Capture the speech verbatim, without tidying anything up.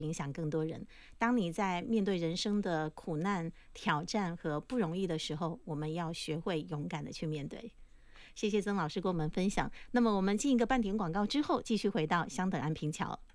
影响更多人。当你在面对人生的苦难、挑战和不容易的时候，我们要学会勇敢的去面对。谢谢曾老师跟我们分享。那么我们进一个半点广告之后，继续回到香等安平桥。